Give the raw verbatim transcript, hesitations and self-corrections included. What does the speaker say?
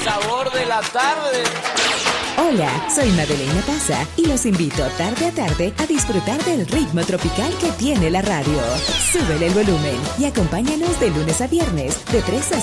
sabor de la tarde. Hola, soy Madeleine Pazza y los invito tarde a tarde a disfrutar del ritmo tropical que tiene la radio. Súbele el volumen y acompáñanos de lunes a viernes de tres a